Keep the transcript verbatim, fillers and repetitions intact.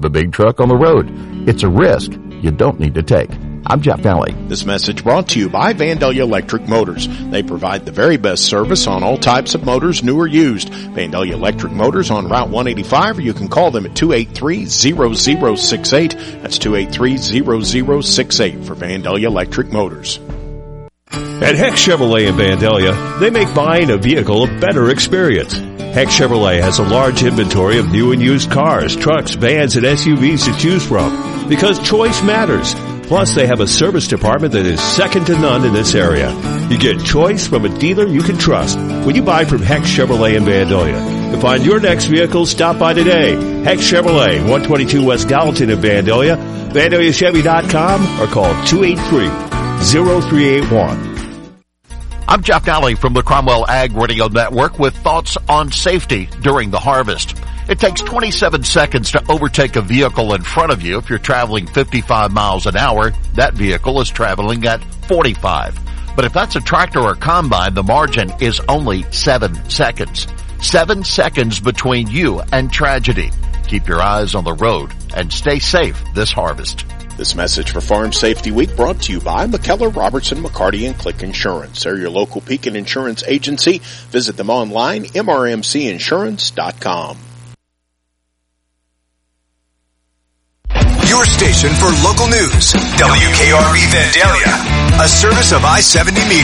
a big truck on the road. It's a risk you don't need to take. I'm Jeff Daly. This message brought to you by Vandalia Electric Motors. They provide the very best service on all types of motors, new or used. Vandalia Electric Motors on Route one eighty-five, or you can call them at two eight three, zero zero six eight. That's two eight three, zero zero six eight for Vandalia Electric Motors. At Heck Chevrolet in Vandalia, they make buying a vehicle a better experience. Heck Chevrolet has a large inventory of new and used cars, trucks, vans, and S U Vs to choose from because choice matters. Plus, they have a service department that is second to none in this area. You get choice from a dealer you can trust when you buy from Heck Chevrolet in Vandalia. To find your next vehicle, stop by today. Heck Chevrolet, one twenty-two West Gallatin in Vandalia, Vandalia Chevy dot com, or call two eight three, zero three eight one. I'm Jeff Daly from the Cromwell Ag Radio Network with thoughts on safety during the harvest. It takes twenty-seven seconds to overtake a vehicle in front of you. If you're traveling fifty-five miles an hour, that vehicle is traveling at forty-five. But if that's a tractor or combine, the margin is only seven seconds. Seven seconds between you and tragedy. Keep your eyes on the road and stay safe this harvest. This message for Farm Safety Week brought to you by McKellar, Robertson, McCarty, and Click Insurance. They're your local Pekin Insurance agency. Visit them online, M R M C insurance dot com. Your station for local news, W K R V Vandalia, a service of I seventy Media.